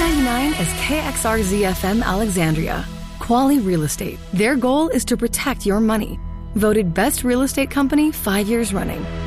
1099 is KXRZ-FM Alexandria. Quali Real Estate. Their goal is to protect your money. Voted Best Real Estate Company 5 years running.